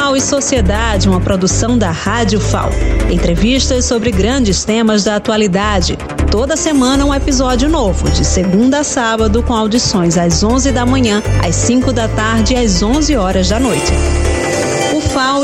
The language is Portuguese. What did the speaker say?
FAO e Sociedade, uma produção da Rádio FAO. Entrevistas sobre grandes temas da atualidade. Toda semana um episódio novo, de segunda a sábado, com audições às 11 da manhã, às 5 da tarde e às 11 horas da noite. O FAO